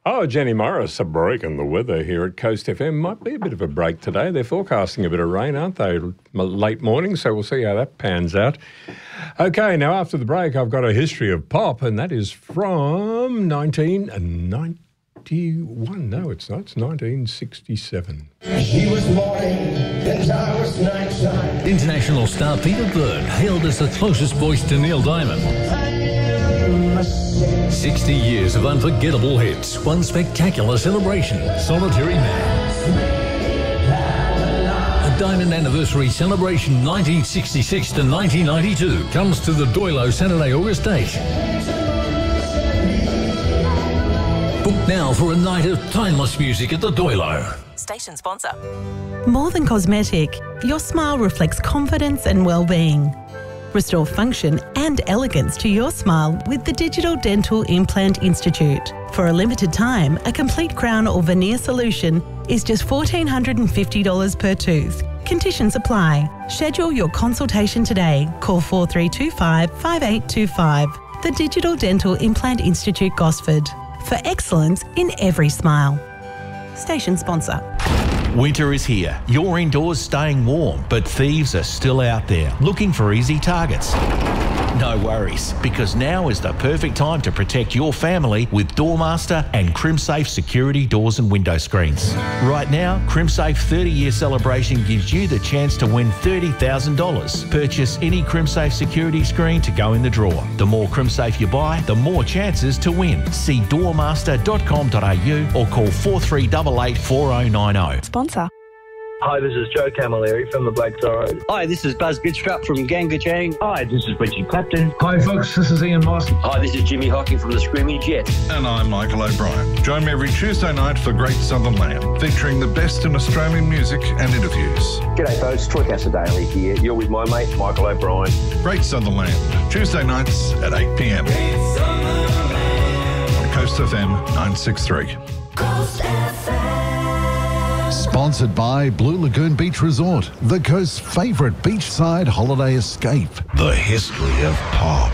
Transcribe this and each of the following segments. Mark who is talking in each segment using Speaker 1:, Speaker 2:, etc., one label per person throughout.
Speaker 1: Oh, Jenny Morris, a break in the weather here at Coast FM. Might be a bit of a break today. They're forecasting a bit of rain, aren't they? Late morning, so we'll see how that pans out. Okay, now after the break, I've got a history of pop, and that is from 1991. No, it's not. It's 1967.
Speaker 2: She was morning, and I was nighttime.
Speaker 3: International star Peter Byrne, hailed as the closest voice to Neil Diamond. 60 years of unforgettable hits, one spectacular celebration, Solitary Man. A Diamond Anniversary Celebration 1966 to 1992 comes to the Doilo Saturday, August 8. Book now for a night of timeless music at the Doilo.
Speaker 4: Station sponsor.
Speaker 5: More than cosmetic, your smile reflects confidence and well-being. Restore function and elegance to your smile with the Digital Dental Implant Institute. For a limited time, a complete crown or veneer solution is just $1,450 per tooth. Conditions apply. Schedule your consultation today. Call 4325 5825. The Digital Dental Implant Institute, Gosford. For excellence in every smile. Station sponsor.
Speaker 6: Winter is here. You're indoors staying warm, but thieves are still out there looking for easy targets. No worries, because now is the perfect time to protect your family with Doormaster and CrimSafe security doors and window screens. Right now, CrimSafe 30-year celebration gives you the chance to win $30,000. Purchase any CrimSafe security screen to go in the draw. The more CrimSafe you buy, the more chances to win. See doormaster.com.au or call 4388 4090.
Speaker 5: Sponsor.
Speaker 7: Hi, this is Joe Camilleri from the Black Zorro.
Speaker 8: Hi, this is Buzz Bidstrup from Gangajang.
Speaker 7: Hi, this is Richie Clapton.
Speaker 9: Hi, folks, this is Ian Moss.
Speaker 8: Hi, this is Jimmy Hocking from the Screaming Jets.
Speaker 10: And I'm Michael O'Brien. Join me every Tuesday night for Great Southern Land, featuring the best in Australian music and interviews.
Speaker 11: G'day, folks. Troy Casadale here. You're with my mate, Michael O'Brien.
Speaker 10: Great Southern Land, Tuesday nights at 8 p.m. on Coast FM 963.
Speaker 2: Coast FM.
Speaker 12: Sponsored by Blue Lagoon Beach Resort, the coast's favourite beachside holiday escape.
Speaker 13: The history of pop.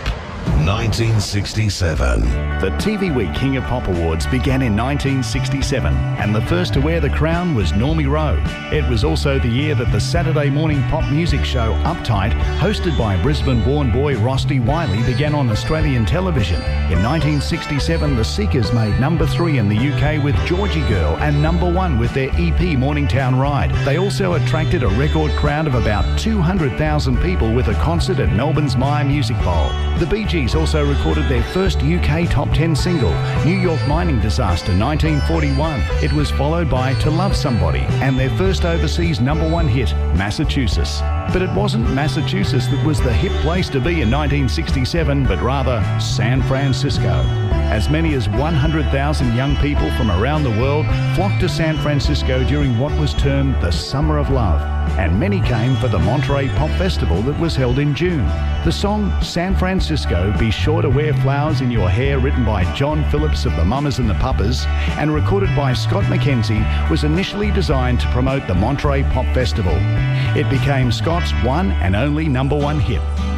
Speaker 13: 1967.
Speaker 14: The TV Week King of Pop Awards began in 1967, and the first to wear the crown was Normie Rowe. It was also the year that the Saturday morning pop music show Uptight, hosted by Brisbane-born boy Rusty Wiley, began on Australian television. In 1967, the Seekers made number 3 in the UK with Georgie Girl and number 1 with their EP Morningtown Ride. They also attracted a record crowd of about 200,000 people with a concert at Melbourne's Myer Music Bowl. The Bee Gees also recorded their first UK top 10 single, New York Mining Disaster 1941. It was followed by To Love Somebody and their first overseas number 1 hit, Massachusetts. But it wasn't Massachusetts that was the hip place to be in 1967, but rather San Francisco. As many as 100,000 young people from around the world flocked to San Francisco during what was termed the Summer of Love, and many came for the Monterey Pop Festival that was held in June. The song San Francisco, Be Sure to Wear Flowers in Your Hair, written by John Phillips of the Mamas and the Papas and recorded by Scott McKenzie, was initially designed to promote the Monterey Pop Festival. It became Scott's one and only number 1 hit.